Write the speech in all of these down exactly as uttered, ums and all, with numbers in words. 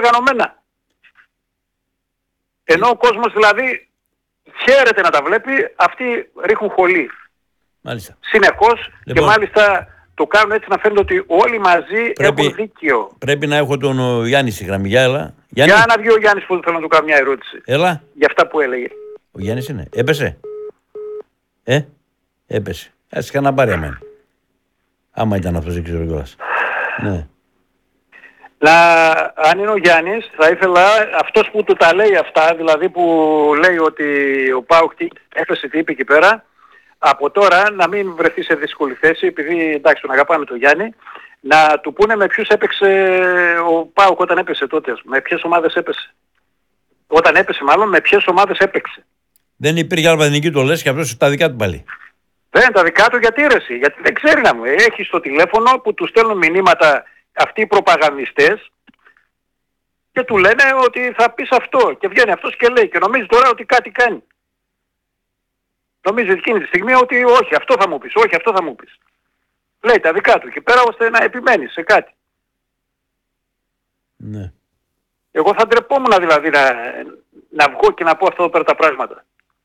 οργανωμένα. Ενώ ο κόσμος δηλαδή χαίρεται να τα βλέπει, αυτοί ρίχνουν χολή. Μάλιστα. Συνεχώς, Λοιπόν, και μάλιστα το κάνουν έτσι να φαίνεται ότι όλοι μαζί πρέπει, έχουν δίκαιο. Πρέπει να έχω τον ο, Γιάννη στη γραμμή. Για έλα. Γιάννη. Για να βγει ο Γιάννης που θέλω να του κάνω μια ερώτηση. Έλα. Για αυτά που έλεγε. Ο Γιάννης είναι. Έπεσε. Ε, έπεσε. Ας είχα να πάρει εμένα. Άμα ήταν αυτός, δεν ξέρω κιόλας. Ναι. Να, αν είναι ο Γιάννης, θα ήθελα αυτός που του τα λέει αυτά, δηλαδή που λέει ότι ο ΠΑΟΚ έφεσε τι είπε εκεί πέρα, από τώρα να μην βρεθεί σε δύσκολη θέση, επειδή εντάξει τον αγαπάμε τον Γιάννη, να του πούνε με ποιους έπαιξε ο ΠΑΟΚ όταν έπεσε τότε, με ποιες ομάδες έπεσε. Όταν έπεσε μάλλον, με ποιες ομάδες έπαιξε. Δεν υπήρχε αλβανική, το λες, και αυτός τα δικά του πάλι. Δεν είναι τα δικά του, γιατί ρεση, γιατί δεν ξέρει να μου. Έχει στο τηλέφωνο που του στέλνουν μηνύματα αυτοί οι προπαγανδιστές και του λένε ότι θα πεις αυτό, και βγαίνει αυτός και λέει και νομίζει τώρα ότι κάτι κάνει. Νομίζει εκείνη τη στιγμή ότι όχι αυτό θα μου πεις, όχι αυτό θα μου πεις. Λέει τα δικά του και πέρα ώστε να επιμένει σε κάτι. Ναι. Εγώ θα ντρεπόμουν δηλαδή να, να βγω και να πω αυτό εδώ πέρα τα πράγματα.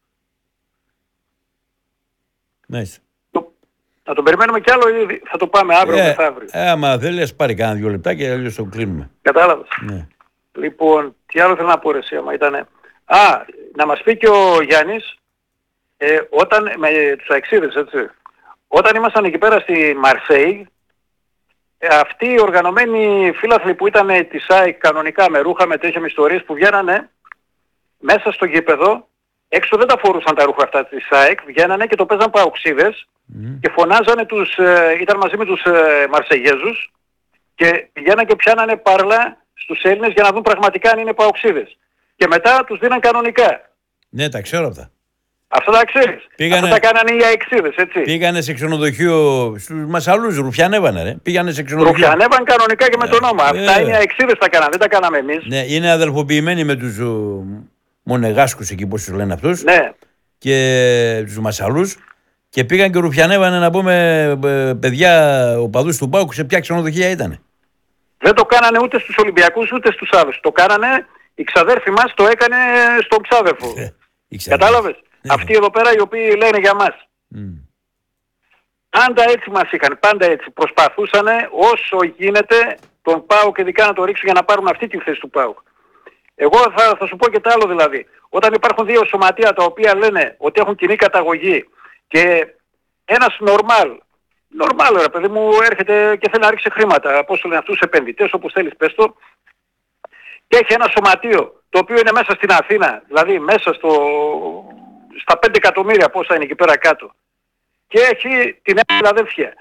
Μάλιστα. Να τον περιμένουμε κι άλλο ή θα το πάμε αύριο ε, μεθαύριο. Ε, άμα θέλει, ας πάρει κάνα δύο λεπτά και αλλιώς το κλείνουμε. Κατάλαβες. Ναι. Λοιπόν, τι άλλο θέλω να πω ρε εσύ, άμα ήτανε. Α, να μας πει και ο Γιάννης, ε, όταν, με τους αεξίδες, έτσι, όταν ήμασταν εκεί πέρα στη Μαρσέη, ε, αυτοί οι οργανωμένοι φίλαθλοι που ήταν της ΑΕΚ κανονικά με ρούχα, με τέτοια ιστορίες που βγαίνανε μέσα στο γήπεδο, έξω δεν τα φορούσαν τα ρούχα αυτά της ΑΕΚ, βγαίνανε και το παίζαν παοξίδες mm. και φωνάζανε τους, ε, ήταν μαζί με τους ε, Μαρσεγέζους και πηγαίνανε και πιάνανε πάρλα στους Έλληνες για να δουν πραγματικά αν είναι παοξίδες. Και μετά τους δίναν κανονικά. Ναι, τα ξέρω αυτά. Αυτά τα ξέρεις. Πήγανε, αυτά τα κάνανε οι αεξίδες, έτσι. Πήγανε σε ξενοδοχείο, στους Μασαλούς, ρουφιανέβανε ρε. Πήγανε σε ξενοδοχείο. Ρουφιανέβαν κανονικά και με το όνομα. Ε, αυτά ε, είναι οι αεξίδες τα κάνανε, δεν τα κάναμε εμείς. Ναι, είναι αδελφοποιημένοι με τους ο, Μονεγάσκους εκεί, πώς τους λένε αυτούς. Ναι. Και τους Μασαλούς. Και πήγαν και ρουφιανέβανε να πούμε παιδιά οπαδούς του ΠΑΟΚ, σε ποια ξενοδοχεία ήτανε. Δεν το κάνανε ούτε στους Ολυμπιακούς ούτε στους άλλους. Το κάνανε, η ξαδέρφη μας το έκανε στον ξάδερφο. Κατάλαβες. Ναι. Αυτοί εδώ πέρα οι οποίοι λένε για μας. Mm. Πάντα έτσι μας είχαν, πάντα έτσι. Προσπαθούσαν όσο γίνεται τον ΠΑΟΚ και ειδικά να το ρίξουν για να πάρουν αυτή τη θέση του ΠΑΟΚ. Εγώ θα, θα σου πω και το άλλο δηλαδή. Όταν υπάρχουν δύο σωματεία τα οποία λένε ότι έχουν κοινή καταγωγή και ένας νορμάλ, νορμάλ ρε παιδί μου έρχεται και θέλει να ρίξει χρήματα, πώς το λένε αυτούς επενδυτές, όπως θέλεις πες το, και έχει ένα σωματείο το οποίο είναι μέσα στην Αθήνα, δηλαδή μέσα στο, στα πέντε εκατομμύρια πόσα είναι εκεί πέρα κάτω, και έχει την Φιλαδέλφια.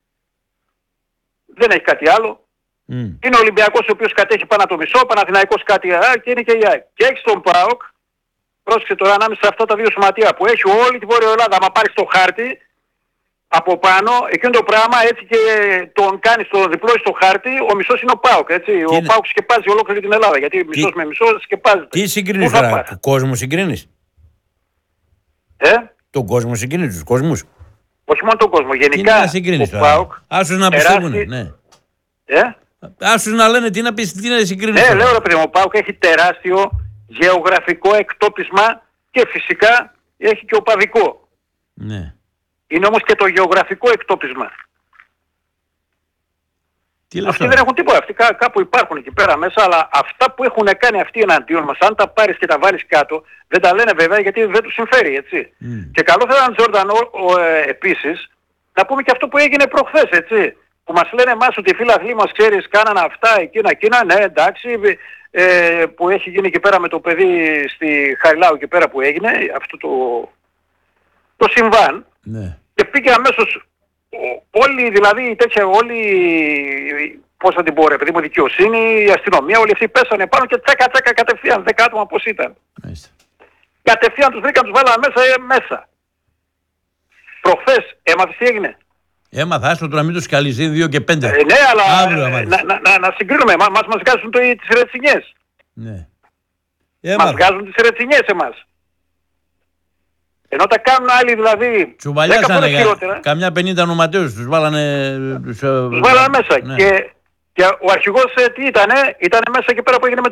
Δεν έχει κάτι άλλο. Mm. Είναι ο Ολυμπιακός ο οποίος κατέχει πάνω το μισό, Παναθηναϊκός κάτι α, και είναι και η ΑΕΚ. Και έχει τον ΠΑΟΚ, πρόσεξε τώρα ανάμεσα σε αυτά τα δύο σωματεία που έχει όλη τη Βόρεια Ελλάδα, άμα πάρεις το χάρτη από πάνω, εκείνο το πράγμα έτσι και τον κάνεις το διπλό στο χάρτη, ο μισός είναι ο ΠΑΟΚ, έτσι. Τι ο είναι... ΠΑΟΚ σκεπάζει ολόκληρη την Ελλάδα, γιατί μισός τι... με μισό σκεπάζεται. Τι συγκρίνεις τώρα, τον κόσμο συγκρίνεις? Ε? Τον κόσμο συγκρίνεις, τους κόσμους? Όχι μόνο τον κόσμο, γενικά ο ΠΑΟΚ. Άσους να πιστεύουνε, ναι. Ε? Άσους να λένε τι να πεις, τι να συγκρίνεις. Ναι, λέω ρε παιδί μου, ο ΠΑΟΚ έχει τεράστιο γεωγραφικό εκτόπισμα και φυσικά έχει και οπαδικό. Ναι. Είναι όμως και το γεωγραφικό εκτόπισμα. Τι αυτοί δεν έχουν τίποτα, αυτοί κά, κάπου υπάρχουν εκεί πέρα μέσα, αλλά αυτά που έχουν κάνει αυτοί εναντίον μας, αν τα πάρεις και τα βάλεις κάτω, δεν τα λένε βέβαια γιατί δεν τους συμφέρει, έτσι. Mm. Και καλό θα ήταν, Τζόρνταν, ε, επίσης, να πούμε και αυτό που έγινε προχθές, έτσι. Που μας λένε εμάς ότι οι φίλαθλοί μας, ξέρεις, κάνανε αυτά, εκείνα, εκείνα, ναι, εντάξει, ε, που έχει γίνει εκεί πέρα με το παιδί στη Χαριλάου εκεί πέρα που έγινε, αυτό το, το συμβάν. Ναι. Και πήγε αμέσως όλοι, δηλαδή τέτοια, όλοι, πώς θα την πω ρε παιδί μου, δικαιοσύνη, η αστυνομία, όλοι αυτοί πέσανε πάνω και τσάκα τσάκα κατευθείαν, δέκα άτομα πώς ήταν. Μάλιστα. Κατευθείαν τους βρήκαν, τους βάλανε μέσα, ε, μέσα. Προχθές, έμαθες τι έγινε? Έμαθα, άστο το να μην τους καλυστεί δύο και πέντε. Ε, ναι, αλλά αύριο, ε, να, να, να, να συγκρίνουμε, μα, μας, μας βγάζουν το, τις ρετσινιές. Ναι. Μας βγάζουν τις ρετσινιές εμάς. Ενώ τα κάνουν άλλοι δηλαδή δέκα φορές χειρότερα. Καμιά πενήντα νοματέους τους βάλανε... Τους, τους βάλανε μέσα. Ναι. Και, και ο αρχηγός ε, τι ήτανε, ήτανε μέσα εκεί πέρα που έγινε με